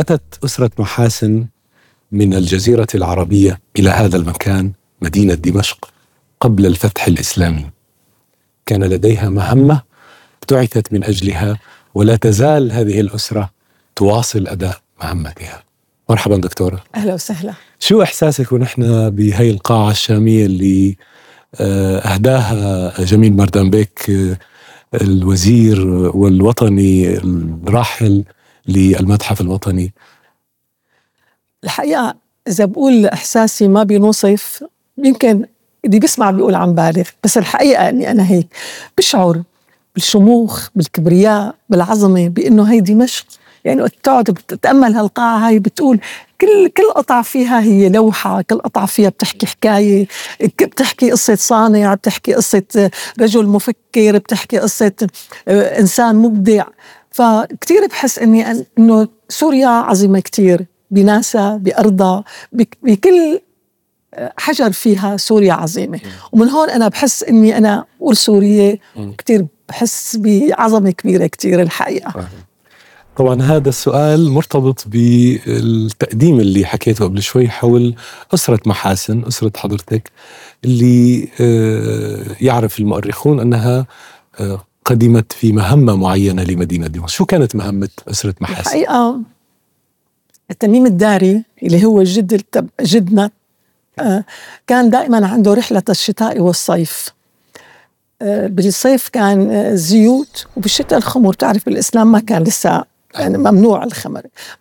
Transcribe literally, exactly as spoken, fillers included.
أتت أسرة محاسن من الجزيرة العربية إلى هذا المكان مدينة دمشق قبل الفتح الإسلامي. كان لديها مهمة ابتعثت من أجلها، ولا تزال هذه الأسرة تواصل أداء مهمتها. مرحبا دكتورة. أهلا وسهلا. شو إحساسك ونحن بهاي القاعة الشامية اللي أهداها جميل مردان بيك الوزير والوطني الراحل للمتحف الوطني؟ الحقيقة إذا بقول إحساسي ما بينوصف، يمكن اللي بيسمع بيقول عم بالغ، بس الحقيقة أني أنا هيك بشعر بالشموخ، بالكبرياء، بالعظمة، بأنه هي دمشق. يعني تقعد بتتأمل هالقاعة هاي بتقول كل كل قطعة فيها هي لوحة، كل قطعة فيها بتحكي حكاية، بتحكي قصة صانع، بتحكي قصة رجل مفكر، بتحكي قصة إنسان مبدع. فكتير بحس إني إنه سوريا عظيمة كتير، بناسها، بأرضها، بكل حجر فيها سوريا عظيمة. ومن هون أنا بحس إني أنا أقول سورية كتير، بحس بعظمة كبيرة كتير الحقيقة. طبعا هذا السؤال مرتبط بالتقديم اللي حكيته قبل شوي حول أسرة محاسن، أسرة حضرتك، اللي يعرف المؤرخون أنها قدمت في مهمة معينة لمدينة دمشق. شو كانت مهمة أسرة محاسن؟ الحقيقة التميم الداري اللي هو جد جدنا كان دائما عنده رحلة الشتاء والصيف. بالصيف كان زيوت، وبالشتاء الخمر. تعرف بالإسلام ما كان لسه يعني ممنوع الخمر،